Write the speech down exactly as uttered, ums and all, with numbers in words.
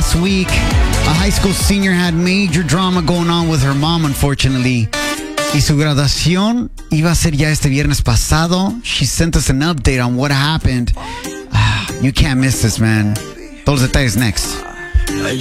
last week. A high school senior had major drama going on with her mom, unfortunately. Y su graduación iba a ser ya este viernes pasado. She sent us an update on what happened. You can't miss this, man. Todos los detalles next.